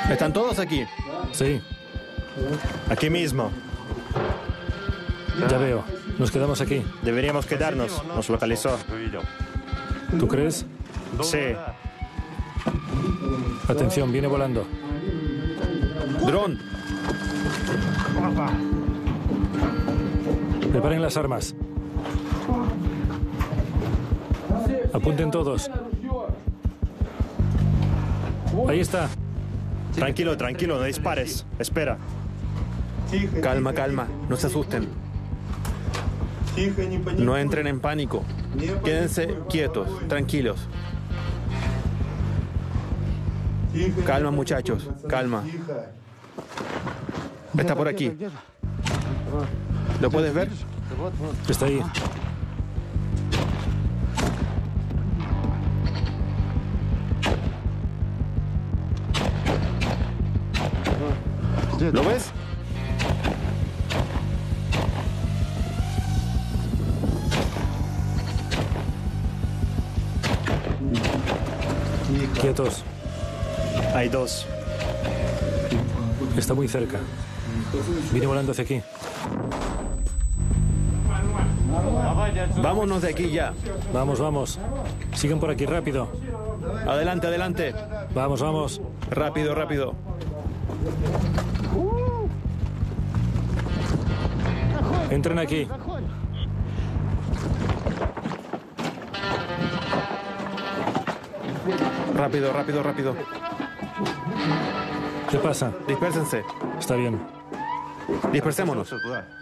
¿Están todos aquí? Sí, Aquí mismo. ya veo. Nos quedamos aquí. Deberíamos quedarnos. Nos localizó. ¿Tú crees? Sí. Atención, viene volando. ¡Dron! Preparen las armas. Apunten todos. Ahí está. Tranquilo, tranquilo, no dispares. Espera. Calma, calma. No se asusten. No entren en pánico. Quédense quietos, tranquilos. Calma, muchachos. Calma. Está por aquí. ¿Lo puedes ver? Está ahí. ¿Lo ves? Quietos. Hay dos. Está muy cerca. Viene volando hacia aquí. Vámonos de aquí ya. Vamos, vamos. Sigan por aquí, rápido. Adelante, adelante. Vamos, vamos. Rápido, rápido. Entren aquí. Rápido, rápido, rápido. ¿Qué pasa? Dispérsense. Está bien. Dispersémonos.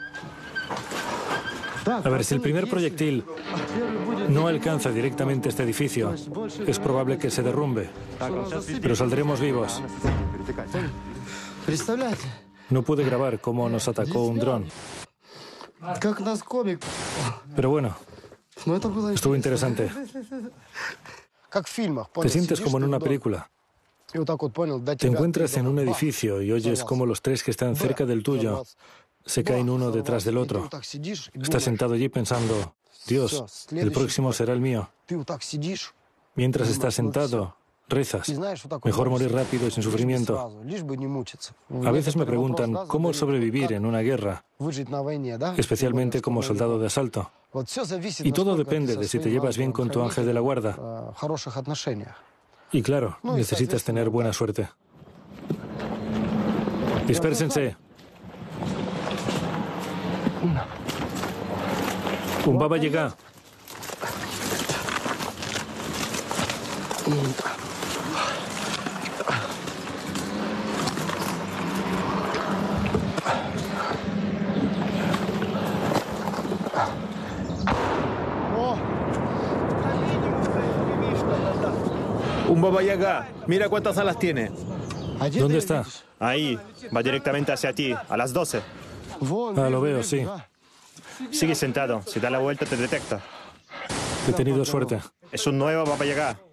A ver, si el primer proyectil no alcanza directamente este edificio, es probable que se derrumbe. Pero saldremos vivos. No pude grabar cómo nos atacó un dron. Pero bueno, estuvo interesante. Te sientes como en una película. Te encuentras en un edificio y oyes cómo los tres que están cerca del tuyo se caen uno detrás del otro. Estás sentado allí pensando, Dios, el próximo será el mío. Mientras estás sentado, rezas. Mejor morir rápido y sin sufrimiento. A veces me preguntan cómo sobrevivir en una guerra, especialmente como soldado de asalto. Y todo depende de si te llevas bien con tu ángel de la guarda. Y claro, necesitas tener buena suerte. Dispérsense. Un baba llega. Un Baba Yaga. Mira cuántas alas tiene. ¿Dónde está? Ahí. Va directamente hacia ti. A las 12. Ah, lo veo, sí. Sigue sentado. Si da la vuelta te detecta. He tenido suerte. Es un nuevo Baba Yaga.